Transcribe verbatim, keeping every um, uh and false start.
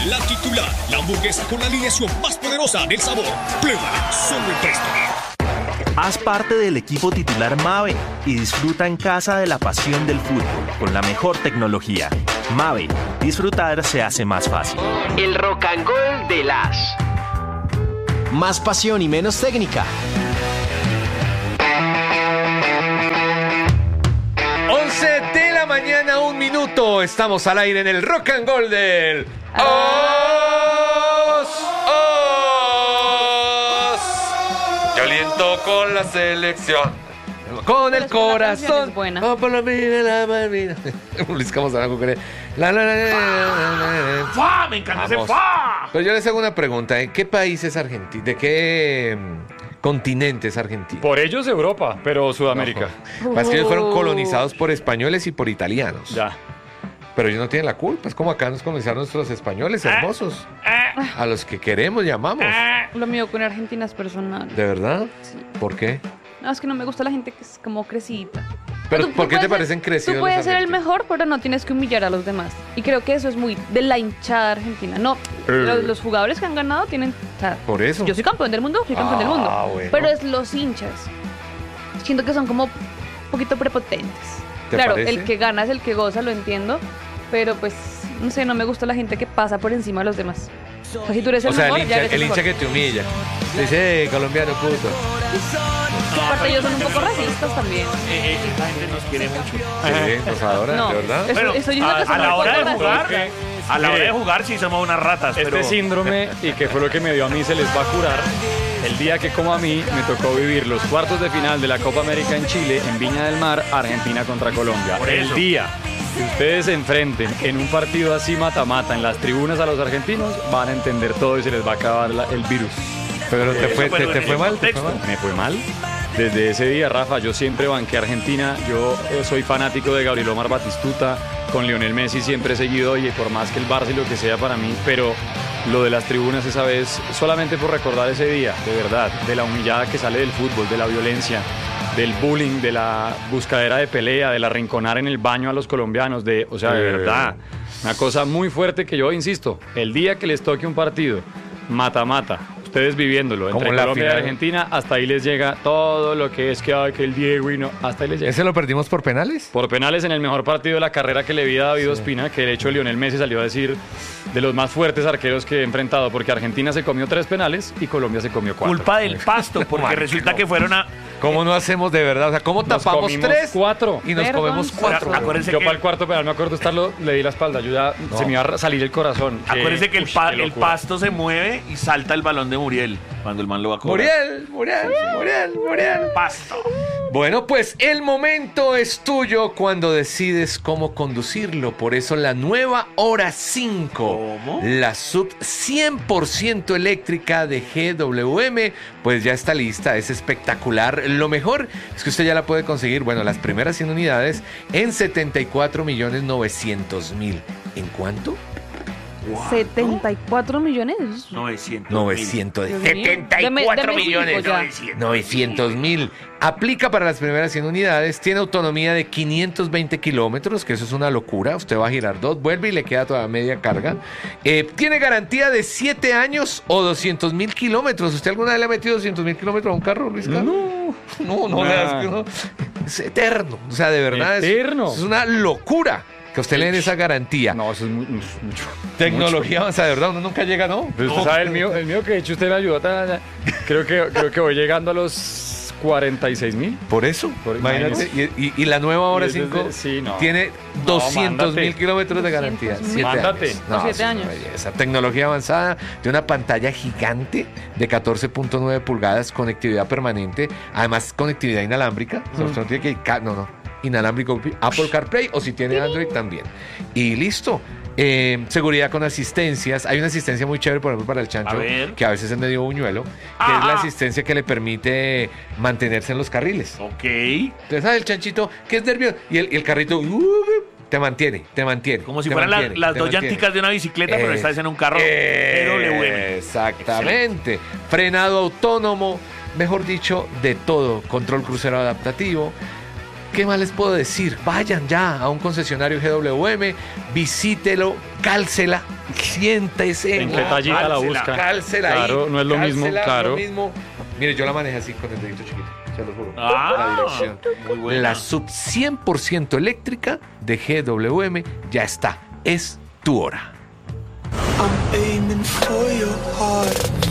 la titular, la hamburguesa con la alineación más poderosa del sabor. Pruébala solo en Presto. Haz parte del equipo titular Mave y disfruta en casa de la pasión del fútbol con la mejor tecnología. Mave, disfrutar se hace más fácil. El rock and roll de las. Más pasión y menos técnica. once de la mañana, un minuto. Estamos al aire en el Rock and Roll del Os. Os. Yo aliento con la selección, con el corazón. Oh, por la vida, la vida. Luis Camosana, la la la la. ¡Fa! Me encanta ese fa. Pero yo les hago una pregunta: ¿en qué país es Argentina? ¿De qué continente es Argentina? Por ellos Europa, pero Sudamérica. No. Es que ellos fueron colonizados por españoles y por italianos. Ya. Pero ellos no tienen la culpa. Es como acá nos colonizaron nuestros españoles hermosos. A los que queremos, llamamos. Lo mío con Argentina es personal. ¿De verdad? Sí. ¿Por qué? No, es que no me gusta la gente que es como crecidita. ¿Pero Tú- por tú qué te puedes parecen ser- crecidos Tú puedes los ser el argentinos? mejor, pero no tienes que humillar a los demás. Y creo que eso es muy de la hinchada argentina. No, los, los jugadores que han ganado tienen... o sea, Por eso. yo soy campeón del mundo, soy campeón del Ah, mundo. bueno. Pero es los hinchas. Siento que son como un poquito prepotentes. ¿Te Claro, parece? el que gana es el que goza, lo entiendo. Pero pues, no sé, no me gusta la gente que pasa por encima de los demás. O sea, si tú eres el O sea, mejor, el ya hincha, eres el hincha mejor. que te humilla. Dice, eh, colombiano puto. Aparte ellos son un poco racistas también. Eh, eh, esa gente nos quiere mucho. Sí, nos adoran, No, de verdad. eso- Bueno, eso yo siento a, que a son la un hora de poco jugar, racistas. a la hora de Mire, jugar sí somos unas ratas, Este pero síndrome, y que fue lo que me dio a mí, se les va a curar. El día que, como a mí, me tocó vivir los cuartos de final de la Copa América en Chile, en Viña del Mar, Argentina contra Colombia. Por El eso. día que ustedes se enfrenten en un partido así mata-mata en las tribunas a los argentinos, van a entender todo y se les va a acabar la- el virus. Pero te Eso, fue, pero te, te en fue el mal, te fue contexto. mal. Me fue mal. Desde ese día, Rafa, yo siempre banqué a Argentina. Yo eh, soy fanático de Gabriel Omar Batistuta. Con Lionel Messi siempre he seguido, oye, por más que el Barça y lo que sea para mí, pero lo de las tribunas esa vez, solamente por recordar ese día, de verdad, de la humillada que sale del fútbol, de la violencia, del bullying, de la buscadera de pelea, de la rinconar en el baño a los colombianos, de, o sea, de Eh. verdad, una cosa muy fuerte que yo insisto, el día que les toque un partido, mata-mata, ustedes viviéndolo, Como entre la Colombia y final. Argentina, hasta ahí les llega todo lo que es que, ay, que el Diego y no, hasta ahí les llega. ¿Ese lo perdimos por penales? Por penales en el mejor partido de la carrera que le vi a David Ospina, que de hecho Lionel Messi salió a decir de los más fuertes arqueros que he enfrentado, porque Argentina se comió tres penales y Colombia se comió cuatro. culpa del pasto, porque Marica, resulta no. que fueron a... ¿Cómo no hacemos de verdad? O sea, ¿cómo Nos tapamos comimos tres cuatro. y nos comemos Vergonzoso. cuatro? Acuérdense Yo que- para el cuarto penal me acuerdo estarlo, le di la espalda, yo ya No. se me iba a salir el corazón. Acuérdense que el, uy, pa- qué el locura. pasto se mueve y salta el balón de Muriel cuando el man lo va a cobrar. Muriel, Muriel, Muriel, Muriel. Pasto. Bueno, pues el momento es tuyo cuando decides cómo conducirlo. Por eso la nueva Hora cinco, ¿Cómo? la sub cien por ciento eléctrica de G W M, pues ya está lista, es espectacular. Lo mejor es que usted ya la puede conseguir, bueno, las primeras cien unidades en setenta y cuatro millones novecientos mil. ¿En cuánto? setenta y cuatro millones. novecientos. novecientos. Dios mío. setenta y Deme- cuatro deme millones. cinco ya. novecientos. novecientos mil. Aplica para las primeras cien unidades. Tiene autonomía de quinientos veinte kilómetros, que eso es una locura. Usted va a girar dos, vuelve y le queda toda media carga. Eh, tiene garantía de siete años o doscientos mil kilómetros. ¿Usted alguna vez le ha metido doscientos mil kilómetros a un carro, Luis Carlos? No. No, no, Nah. le das que no. Es eterno. O sea, de verdad. es- Eterno. Es, una locura que a usted le den esa garantía. No, eso es muy- mucho. Tecnología avanzada, de verdad, uno nunca llega, ¿no? Pues usted sabe, el mío, el mío que de hecho usted me ayudó, ta- ta- creo que, creo que voy llegando a los cuarenta y seis mil. Por eso, Por- imagínate. Y, y- y la nueva Hora Y desde- cinco sí, no. tiene No, doscientos mil mándate. kilómetros de garantía. doscientos Siete mil. Mándate. años. No, siete es una años. belleza. Tecnología avanzada de una pantalla gigante de catorce punto nueve pulgadas, conectividad permanente, además conectividad inalámbrica. O sea, usted no tiene que... ca- No, no. Inalámbrico Apple CarPlay o si tiene Android también. Y listo. Eh, seguridad con asistencias. Hay una asistencia muy chévere, por ejemplo, para el chancho, A ver. que a veces es medio buñuelo, que Ah, es la ah. asistencia que le permite mantenerse en los carriles. Ok. Entonces, ¿sabes? El chanchito que es nervioso y el, y el carrito uh, te mantiene, te mantiene. Como si te fueran la- mantiene, las te dos mantiene. llanticas de una bicicleta, pero Eh, esta vez en un carro G W M. Exactamente. Frenado autónomo, mejor dicho, de todo. Control crucero adaptativo. ¿Qué más les puedo decir? Vayan ya a un concesionario G W M, visítelo, cálcela, siéntese. ¿En qué tallita la cálcela, busca? Cálcela Claro, ahí, no es lo mismo, cálcela, claro. no es lo mismo. Mire, yo la manejé así con el dedito chiquito, se lo juro. Ah, la dirección. muy buena. La sub cien por ciento eléctrica de G W M ya está. Es tu hora. I'm aiming for your heart.